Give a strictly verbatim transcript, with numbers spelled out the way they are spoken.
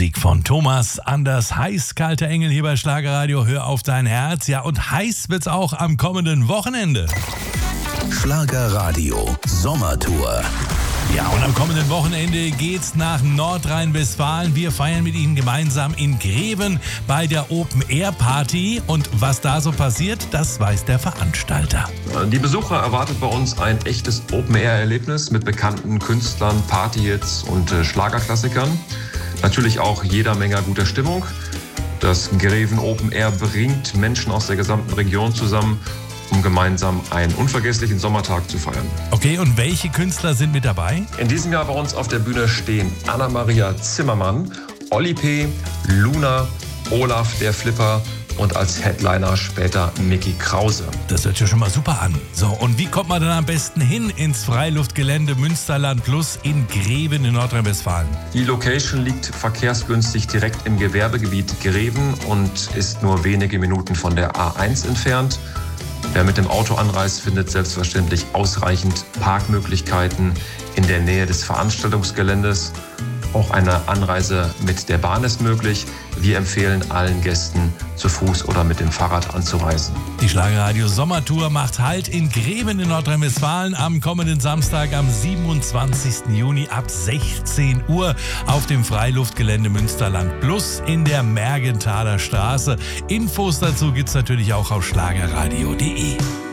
Musik von Thomas Anders. Heiß, kalter Engel hier bei Schlagerradio. Hör auf dein Herz. Ja, und heiß wird's auch am kommenden Wochenende. Schlagerradio Sommertour. Ja, und am kommenden Wochenende geht's nach Nordrhein-Westfalen. Wir feiern mit Ihnen gemeinsam in Greven bei der Open-Air-Party. Und was da so passiert, das weiß der Veranstalter. Die Besucher erwartet bei uns ein echtes Open-Air-Erlebnis mit bekannten Künstlern, Partyhits und äh, Schlagerklassikern. Natürlich auch jeder Menge guter Stimmung. Das Greven Open Air bringt Menschen aus der gesamten Region zusammen, um gemeinsam einen unvergesslichen Sommertag zu feiern. Okay, und welche Künstler sind mit dabei? In diesem Jahr bei uns auf der Bühne stehen Anna-Maria Zimmermann, Olli P., Luna, Olaf der Flipper und als Headliner später Micky Krause. Das hört sich schon mal super an. So, und wie kommt man dann am besten hin ins Freiluftgelände Münsterland Plus in Greven in Nordrhein-Westfalen? Die Location liegt verkehrsgünstig direkt im Gewerbegebiet Greven und ist nur wenige Minuten von der A eins entfernt. Wer mit dem Auto anreist, findet selbstverständlich ausreichend Parkmöglichkeiten in der Nähe des Veranstaltungsgeländes. Auch eine Anreise mit der Bahn ist möglich. Wir empfehlen allen Gästen, zu Fuß oder mit dem Fahrrad anzureisen. Die Schlagerradio Sommertour macht Halt in Greven in Nordrhein-Westfalen am kommenden Samstag, am siebenundzwanzigsten Juni ab sechzehn Uhr auf dem Freiluftgelände Münsterland Plus in der Mergenthaler Straße. Infos dazu gibt's natürlich auch auf schlagerradio punkt de.